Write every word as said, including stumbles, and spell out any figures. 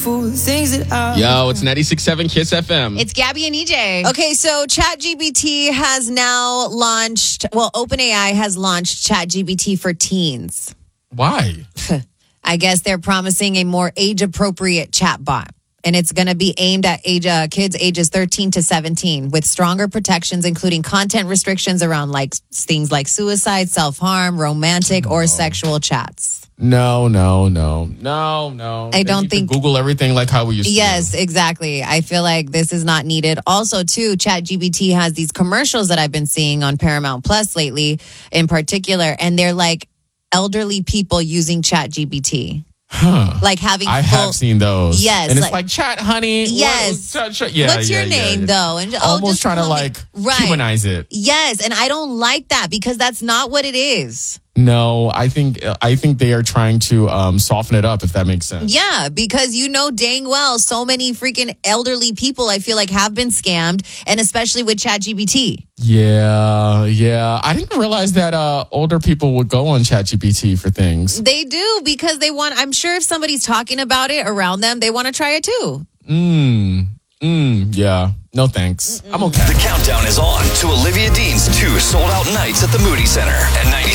grateful for the things that I Yo, it's ninety-six point seven Kiss F M. It's Gabby and E J. Okay, so ChatGPT has now launched, well, OpenAI has launched ChatGPT for teens. Why? I guess they're promising a more age-appropriate chatbot. And it's going to be aimed at age uh, kids ages thirteen to seventeen with stronger protections, including content restrictions around like things like suicide, self-harm, romantic, no. or sexual chats. No, no, no, no, no. I don't think Google everything like how we used yes, to. Yes, exactly. I feel like this is not needed. Also, too, ChatGPT has these commercials that I've been seeing on Paramount Plus lately, in particular, and they're like elderly people using ChatGPT. Huh. Like having I full, have seen those. Yes. And it's like, like chat, honey. Yes. What, chat, chat. Yeah, What's yeah, your yeah, name, yeah. though? And oh, almost just trying to call me- like right. humanize it. Yes. And I don't like that because that's not what it is. No, I think I think they are trying to um, soften it up, if that makes sense. Yeah, because you know dang well so many freaking elderly people I feel like have been scammed, and especially with ChatGPT. Yeah, yeah. I didn't realize that uh, older people would go on ChatGPT for things. They do because they want, I'm sure if somebody's talking about it around them, they want to try it too. Mm, mm, yeah. No thanks. I'm okay. The countdown is on to Olivia Dean's two sold-out nights at the Moody Center at ninety-six